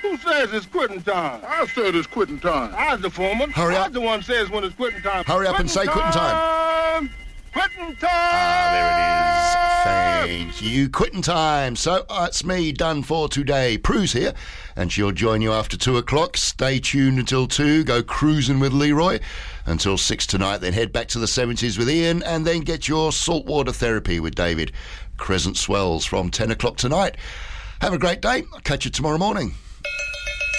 Who says it's quitting time? I said it's quitting time. I was the foreman. Hurry up. I was the one says when it's quitting time. Hurry up and say quitting time. Quitting time! There it is. Thank you. Quitting time. So it's me, done for today. Prue's here, and she'll join you after 2 o'clock. Stay tuned until 2. Go cruising with Leroy until 6 tonight. Then head back to the 70s with Ian, and then get your saltwater therapy with David. Crescent Swells from 10 o'clock tonight. Have a great day. I'll catch you tomorrow morning.